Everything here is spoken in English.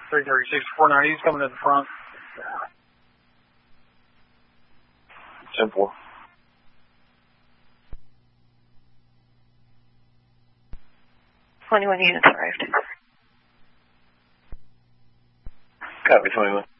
336 490, he's coming to the front. 10-4. Units arrived. Copy, 21.